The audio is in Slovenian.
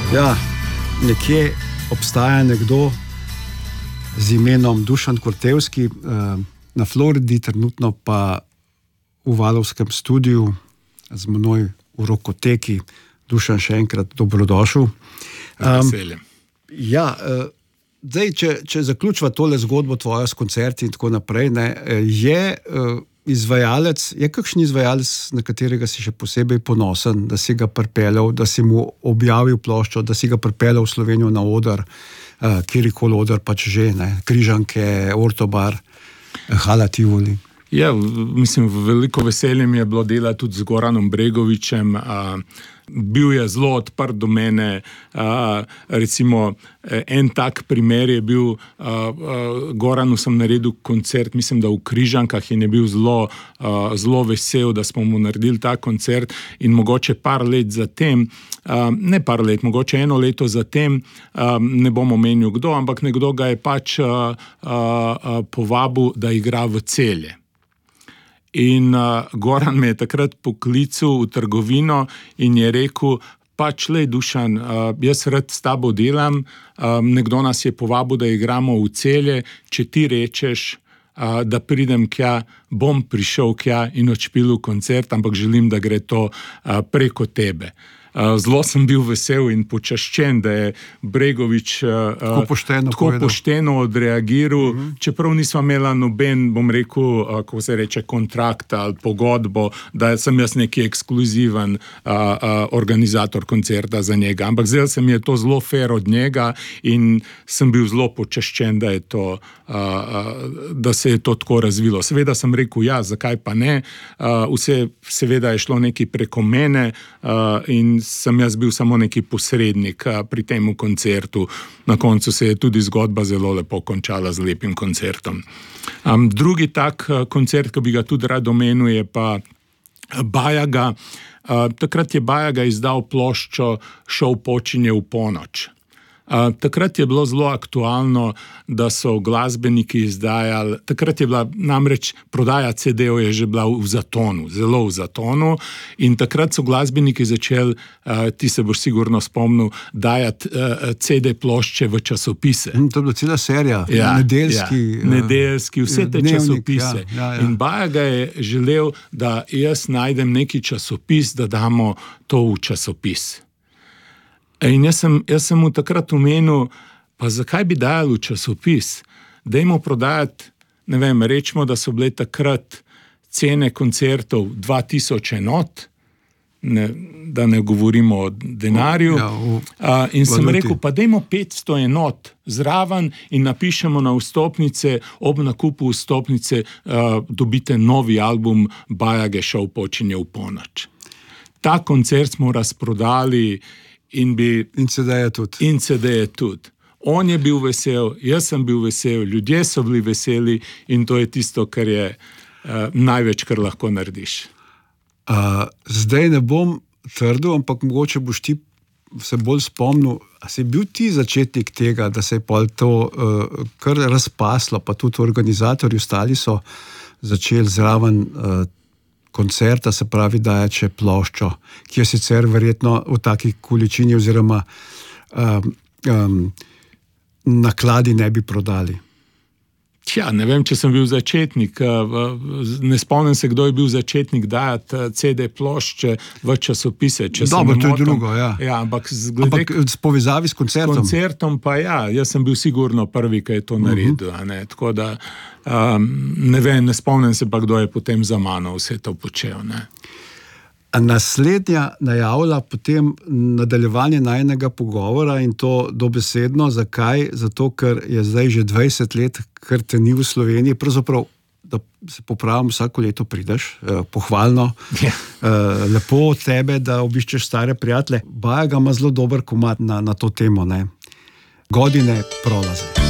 Ja, nekje obstaja nekdo z imenom Dušan Kortevski, na Floridi, trenutno pa v Valovskem studiu z menoj v Rokoteki. Dušan, še enkrat dobrodošel. Veseljem. Zdaj, če zaključiva tole zgodbo tvojo s koncerti in tako naprej, je kakšen izvajalec, na katerega si še posebej ponosen, da si ga pripeljal, da si mu objavil ploščo, da si ga pripeljal v Slovenijo na oder, kjerikoli oder pač že, Križanke, Ortobar, Hala Tivoli. Ja, mislim, veliko veselje mi je bilo delati tudi z Goranom Bregovićem. Bil je zelo odprt do mene. Recimo, en tak primer je bil, Goranu sem naredil koncert, mislim, da v Križankah, in je bil zelo vesel, da smo mu naredili ta koncert, in mogoče par let zatem, mogoče eno leto zatem, ne bom omenil kdo, ampak nekdo ga je pač povabil, da igra v Celje. In Goran me je takrat poklical v trgovino in je rekel, pač lej Dušan, jaz rad s tabo delam, nekdo nas je povabil, da igramo v Celje, če ti rečeš, da pridem kja, bom prišel kja in odšpilil koncert, ampak želim, da gre to preko tebe. Zelo sem bil vesel in počaščen, da je Bregović tako pošteno odreagiral, čeprav nisva imela noben, bom rekel, kako se reče, kontrakt ali pogodbo, da sem jaz neki ekskluziven organizator koncerta za njega. Ampak zdaj se mi je to zelo fair od njega in sem bil zelo počaščen, da se je to tako razvilo. Seveda sem rekel, ja, zakaj pa ne. Vse seveda je šlo nekaj preko mene in sem jaz bil samo neki posrednik pri tem koncertu. Na koncu se je tudi zgodba zelo lepo končala z lepim koncertom. Drugi tak koncert, ki bi ga tudi rad omenil, je pa Bajaga. Takrat je Bajaga izdal ploščo Šov počinje v ponoč. Takrat je bilo zelo aktualno, da so glasbeniki izdajali, takrat je bila namreč prodaja CD-ov je že bila v zatonu, zelo v zatonu, in takrat so glasbeniki začeli, ti se boš sigurno spomnil, dajati CD plošče v časopise. To je bila cela serija, nedeljski, vse te dnevnik, časopise. In Bajaga je želel, da jaz najdem neki časopis, da damo to v časopis. In jaz sem mu takrat omenil, pa zakaj bi dajali v časopis? Dajmo prodajati, ne vem, rečemo, da so bile takrat cene koncertov 2000 enot, da ne govorimo o denarju. In sem rekel, pa dajmo 500 enot zraven in napišemo na vstopnice, ob nakupu vstopnice dobite novi album Bajage Šov počinje v ponoč. Ta koncert smo razprodali in CD-je tudi. On je bil vesel, jaz sem bil vesel, ljudje so bili veseli in to je tisto, kar je največ, kar lahko narediš. Zdaj ne bom trdil, ampak mogoče boš ti se bolj spomnil, a si bil ti začetnik tega, da se je pol to kar razpaslo, pa tudi organizatorji ostali so začeli zraven koncerta, se pravi, dajače ploščo, ki je sicer verjetno v taki količini oziroma nakladi ne bi prodali. Ja, ne vem, če sem bil začetnik. Ne spomnim se, kdo je bil začetnik dajati CD plošče v časopise. Dobro, to je drugo, ja. Ampak s povezavi s koncertom. Koncertom pa ja, jaz sem bil sigurno prvi, ki je to naredil. Tako da ne vem, ne spomnim se pa, kdo je potem za mano vse to počel. Naslednja najavlja potem nadaljevanje najinega pogovora in to dobesedno. Zakaj? Zato, ker je zdaj že 20 let, ker te ni v Sloveniji. Pravzaprav, da se popravim, vsako leto prideš, pohvalno. Lepo od tebe, da obiščeš stare prijatelje. Bajaga ima zelo dober komad na to temo. Godine prolaze.